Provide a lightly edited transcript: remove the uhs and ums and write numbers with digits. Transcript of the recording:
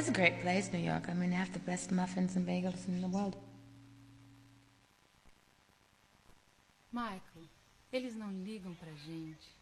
is a great place, New York. I mean, they have the best muffins and bagels in the world. Michael, eles não ligam pra gente.